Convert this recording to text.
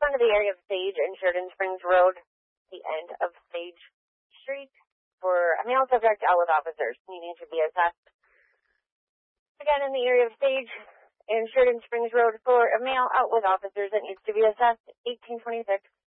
respond to the area of Sage and Sheridan Springs Road, the end of Sage Street, for a male subject out with officers needing to be assessed. Again, in the area of Sage and Sheridan Springs Road, for a male out with officers that needs to be assessed, 1826